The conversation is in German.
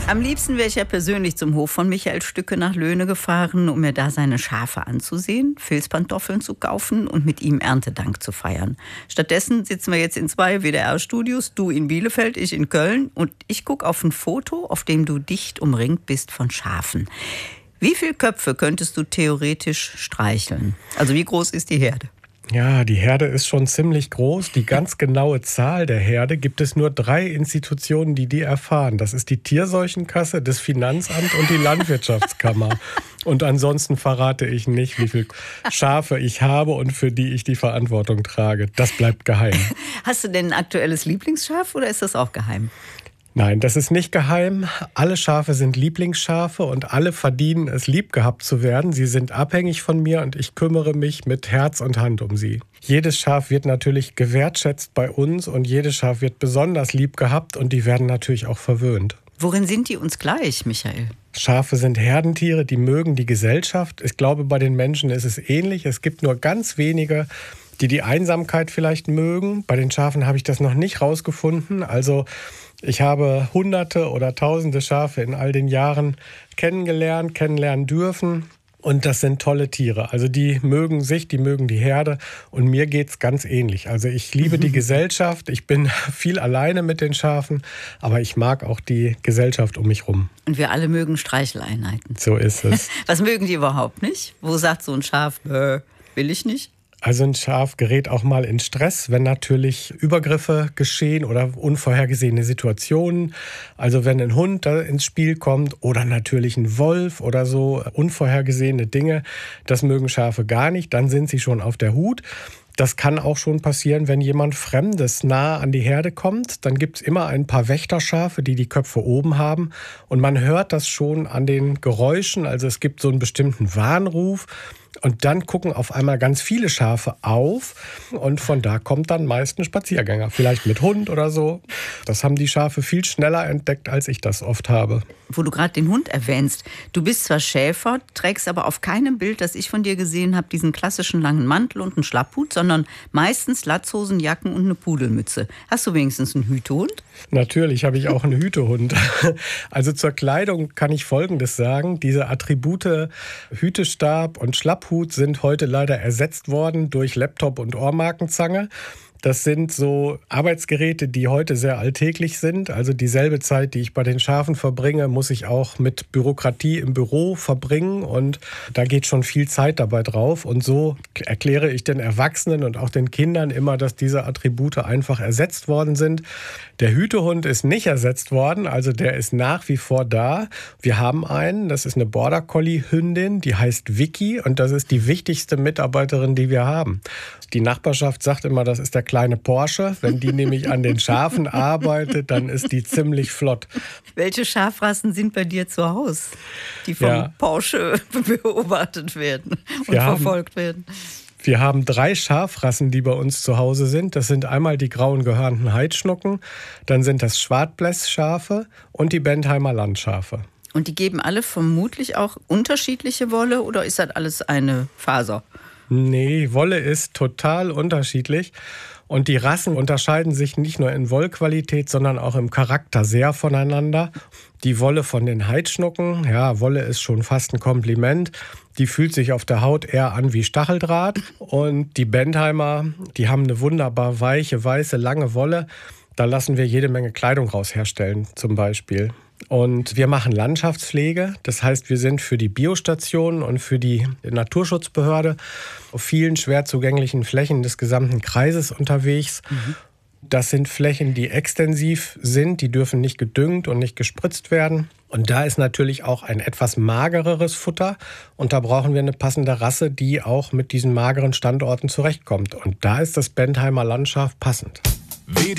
Am liebsten wäre ich ja persönlich zum Hof von Michael Stücke nach Löhne gefahren, um mir da seine Schafe anzusehen, Filzpantoffeln zu kaufen und mit ihm Erntedank zu feiern. Stattdessen sitzen wir jetzt in 2 WDR-Studios, du in Bielefeld, ich in Köln, und ich gucke auf ein Foto, auf dem du dicht umringt bist von Schafen. Wie viele Köpfe könntest du theoretisch streicheln? Also wie groß ist die Herde? Ja, die Herde ist schon ziemlich groß. Die ganz genaue Zahl der Herde gibt es nur 3 Institutionen, die erfahren. Das ist die Tierseuchenkasse, das Finanzamt und die Landwirtschaftskammer. Und ansonsten verrate ich nicht, wie viele Schafe ich habe und für die ich die Verantwortung trage. Das bleibt geheim. Hast du denn ein aktuelles Lieblingsschaf oder ist das auch geheim? Nein, das ist nicht geheim. Alle Schafe sind Lieblingsschafe und alle verdienen es, lieb gehabt zu werden. Sie sind abhängig von mir und ich kümmere mich mit Herz und Hand um sie. Jedes Schaf wird natürlich gewertschätzt bei uns und jedes Schaf wird besonders lieb gehabt und die werden natürlich auch verwöhnt. Worin sind die uns gleich, Michael? Schafe sind Herdentiere, die mögen die Gesellschaft. Ich glaube, bei den Menschen ist es ähnlich. Es gibt nur ganz wenige, die Einsamkeit vielleicht mögen. Bei den Schafen habe ich das noch nicht rausgefunden. Also ich habe Hunderte oder Tausende Schafe in all den Jahren kennenlernen dürfen. Und das sind tolle Tiere. Also die mögen sich, die mögen die Herde. Und mir geht's ganz ähnlich. Also ich liebe die Gesellschaft. Ich bin viel alleine mit den Schafen. Aber ich mag auch die Gesellschaft um mich rum. Und wir alle mögen Streicheleinheiten. So ist es. Was mögen die überhaupt nicht? Wo sagt so ein Schaf, will ich nicht? Also ein Schaf gerät auch mal in Stress, wenn natürlich Übergriffe geschehen oder unvorhergesehene Situationen. Also wenn ein Hund da ins Spiel kommt oder natürlich ein Wolf oder so, unvorhergesehene Dinge, das mögen Schafe gar nicht. Dann sind sie schon auf der Hut. Das kann auch schon passieren, wenn jemand Fremdes nah an die Herde kommt. Dann gibt es immer ein paar Wächterschafe, die Köpfe oben haben. Und man hört das schon an den Geräuschen. Also es gibt so einen bestimmten Warnruf. Und dann gucken auf einmal ganz viele Schafe auf und von da kommt dann meist ein Spaziergänger, vielleicht mit Hund oder so. Das haben die Schafe viel schneller entdeckt, als ich das oft habe. Wo du gerade den Hund erwähnst, du bist zwar Schäfer, trägst aber auf keinem Bild, das ich von dir gesehen habe, diesen klassischen langen Mantel und einen Schlapphut, sondern meistens Latzhosen, Jacken und eine Pudelmütze. Hast du wenigstens einen Hütehund? Natürlich habe ich auch einen Hütehund. Also zur Kleidung kann ich Folgendes sagen. Diese Attribute Hütestab und Schlapphut sind heute leider ersetzt worden durch Laptop und Ohrmarkenzange. Das sind so Arbeitsgeräte, die heute sehr alltäglich sind. Also dieselbe Zeit, die ich bei den Schafen verbringe, muss ich auch mit Bürokratie im Büro verbringen. Und da geht schon viel Zeit dabei drauf. Und so erkläre ich den Erwachsenen und auch den Kindern immer, dass diese Attribute einfach ersetzt worden sind. Der Hütehund ist nicht ersetzt worden, also der ist nach wie vor da. Wir haben einen, das ist eine Border Collie Hündin, die heißt Vicky und das ist die wichtigste Mitarbeiterin, die wir haben. Die Nachbarschaft sagt immer, das ist der kleine Porsche. Wenn die nämlich an den Schafen arbeitet, dann ist die ziemlich flott. Welche Schafrassen sind bei dir zu Hause, die vom Porsche beobachtet werden und verfolgt werden? Wir haben 3 Schafrassen, die bei uns zu Hause sind. Das sind einmal die grauen gehörnten Heidschnucken, dann sind das Schwartblässschafe und die Bentheimer Landschafe. Und die geben alle vermutlich auch unterschiedliche Wolle oder ist das alles eine Faser? Nee, Wolle ist total unterschiedlich. Und die Rassen unterscheiden sich nicht nur in Wollqualität, sondern auch im Charakter sehr voneinander. Die Wolle von den Heidschnucken, ja, Wolle ist schon fast ein Kompliment. Die fühlt sich auf der Haut eher an wie Stacheldraht. Und die Bentheimer, die haben eine wunderbar weiche, weiße, lange Wolle. Da lassen wir jede Menge Kleidung raus herstellen, zum Beispiel. Und wir machen Landschaftspflege. Das heißt, wir sind für die Biostationen und für die Naturschutzbehörde auf vielen schwer zugänglichen Flächen des gesamten Kreises unterwegs. Das sind Flächen, die extensiv sind, die dürfen nicht gedüngt und nicht gespritzt werden. Und da ist natürlich auch ein etwas magereres Futter. Und da brauchen wir eine passende Rasse, die auch mit diesen mageren Standorten zurechtkommt. Und da ist das Bentheimer Landschaf passend.